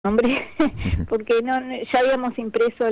nombre porque ya habíamos impreso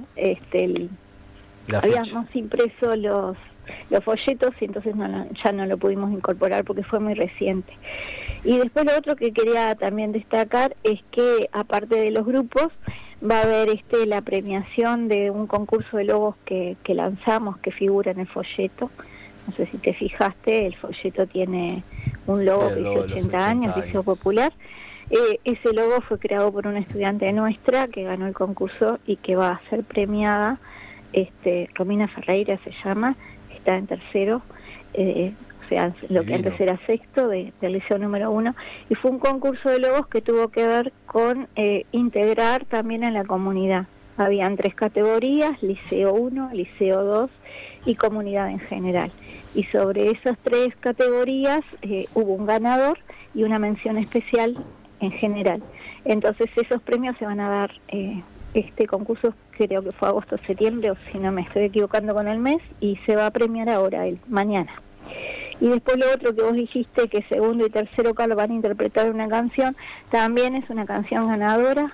habíamos impreso los folletos y entonces ya no lo pudimos incorporar porque fue muy reciente. Y después lo otro que quería también destacar es que aparte de los grupos va a haber la premiación de un concurso de logos que lanzamos, que figura en el folleto. No sé si te fijaste, el folleto tiene un logo que dice 80 años, Liceo Popular. Ese logo fue creado por una estudiante nuestra que ganó el concurso y que va a ser premiada, Romina Ferreira se llama, está en tercero, o sea, lo que antes era sexto del Liceo número 1, y fue un concurso de logos que tuvo que ver con integrar también a la comunidad. Habían 3 categorías, Liceo 1, Liceo 2 y comunidad en general. Y sobre esas 3 categorías hubo un ganador y una mención especial en general. Entonces esos premios se van a dar, este concurso creo que fue agosto-septiembre, o si no me estoy equivocando con el mes, y se va a premiar ahora, mañana. Y después lo otro que vos dijiste, que segundo y tercero Carlos van a interpretar una canción, también es una canción ganadora.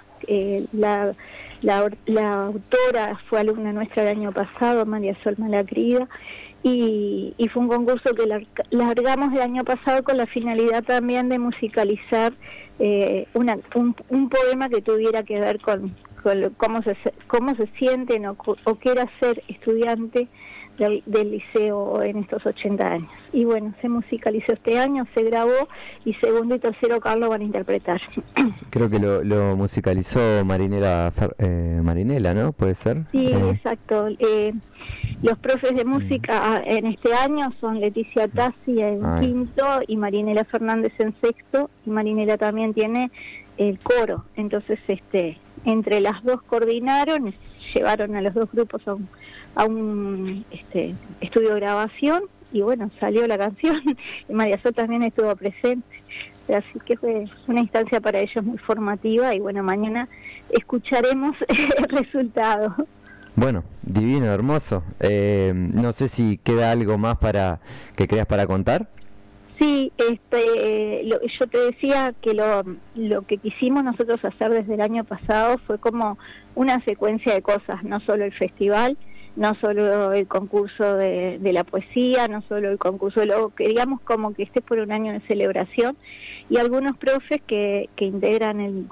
La autora fue alumna nuestra el año pasado, María Sol Malacrida, y fue un concurso que largamos el año pasado con la finalidad también de musicalizar un poema que tuviera que ver con cómo se sienten o qué era ser estudiante del liceo en estos 80 años. Y bueno, se musicalizó este año, se grabó, y segundo y tercero Carlos van a interpretar. Creo que lo musicalizó Marinela, ¿no? ¿Puede ser? Sí, exacto. Los profes de música en este año son Leticia Tassi en quinto y Marinela Fernández en sexto, y Marinela también tiene el coro. Entonces, entre las dos coordinaron, llevaron a los dos grupos a un estudio de grabación, y bueno, salió la canción, y María Sol también estuvo presente. Así que fue una instancia para ellos muy formativa, y bueno, mañana escucharemos el resultado. Bueno, divino, hermoso. No sé si queda algo más que creas para contar. Sí, yo te decía que lo que quisimos nosotros hacer desde el año pasado fue como una secuencia de cosas, no solo el festival, no solo el concurso de la poesía, no solo el concurso de logo, queríamos como que esté por un año de celebración, y algunos profes que integran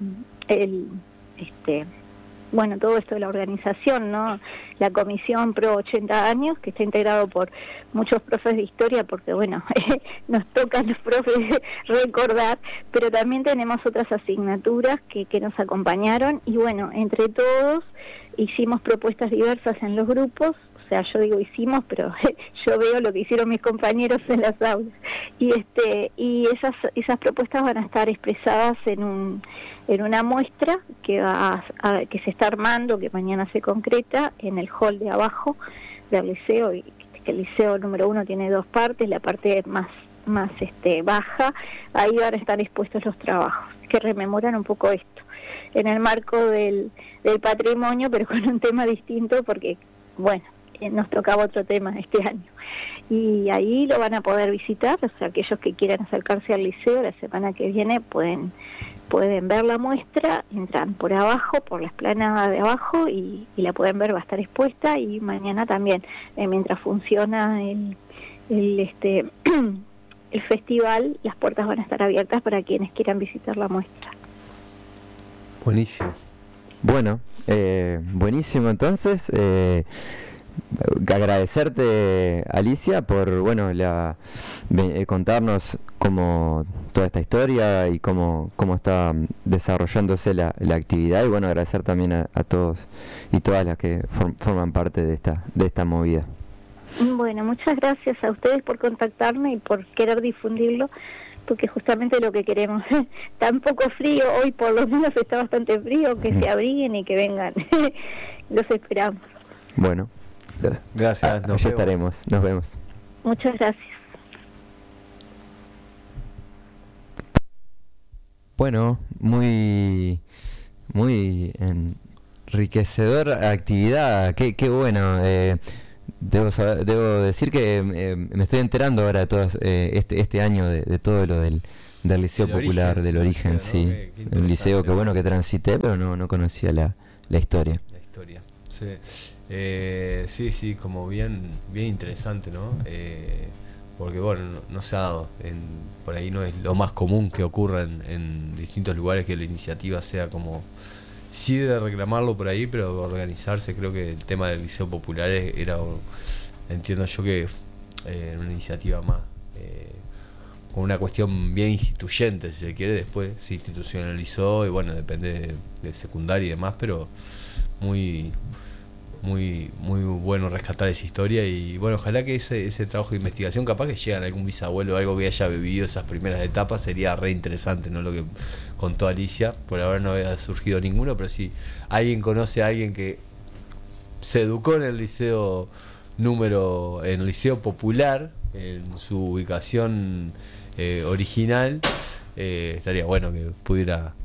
bueno, todo esto de la organización, ¿no? La Comisión Pro 80 años, que está integrado por muchos profes de historia, porque bueno, nos tocan los profes recordar, pero también tenemos otras asignaturas que nos acompañaron, y bueno, entre todos hicimos propuestas diversas en los grupos. O sea, yo digo hicimos, pero yo veo lo que hicieron mis compañeros en las aulas, y esas propuestas van a estar expresadas en una muestra que se está armando, que mañana se concreta en el hall de abajo del liceo, y que el liceo número 1 tiene 2 partes, la parte más baja, ahí van a estar expuestos los trabajos que rememoran un poco esto, en el marco del patrimonio, pero con un tema distinto, porque bueno, nos tocaba otro tema este año, y ahí lo van a poder visitar. O sea, aquellos que quieran acercarse al liceo la semana que viene pueden ver la muestra, entran por abajo, por la explanada de abajo, y la pueden ver, va a estar expuesta, y mañana también, mientras funciona el festival, las puertas van a estar abiertas para quienes quieran visitar la muestra. Buenísimo. Bueno, buenísimo entonces. Agradecerte, Alicia, por contarnos cómo toda esta historia y cómo está desarrollándose la actividad, y bueno, agradecer también a todos y todas las que forman parte de esta movida. Bueno, muchas gracias a ustedes por contactarme y por querer difundirlo, porque justamente lo que queremos. Tan poco frío, hoy por lo menos está bastante frío, que se abriguen y que vengan. Los esperamos. Bueno, gracias, allí estaremos, nos vemos. Muchas gracias. Bueno, muy enriquecedora actividad, qué bueno. Debo decir que me estoy enterando ahora de todo este año de todo lo del del Liceo Popular, del origen, sí. ¿No? Un liceo que bueno que transité, pero no conocía la historia. La historia, sí. Sí, como bien interesante, ¿no? Porque bueno, no se ha dado, por ahí no es lo más común que ocurra en distintos lugares que la iniciativa sea como, sí de reclamarlo por ahí, pero organizarse. Creo que el tema del Liceo Popular era, entiendo yo que una iniciativa más, con una cuestión bien instituyente, si se quiere. Después se institucionalizó y bueno, depende de secundaria y demás, pero muy bueno rescatar esa historia. Y bueno, ojalá que ese trabajo de investigación, capaz que llegue a algún bisabuelo o algo que haya vivido esas primeras etapas, sería re interesante, ¿no? Lo que contó Alicia. Por ahora no había surgido ninguno, pero si alguien conoce a alguien que se educó en el liceo en el Liceo Popular, en su ubicación original, estaría bueno que pudiera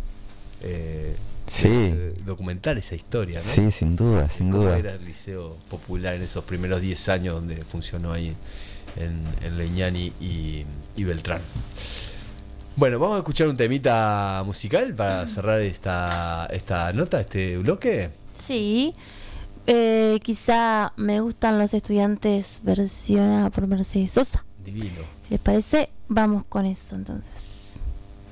documentar esa historia, ¿no? Sí, sin duda. ¿Cómo era el Liceo Popular en esos primeros 10 años donde funcionó ahí en Leñani y Beltrán? Bueno, vamos a escuchar un temita musical para cerrar esta nota, este bloque. Sí, quizá Me gustan los estudiantes versionada por Mercedes Sosa. Divino. Si les parece, vamos con eso entonces.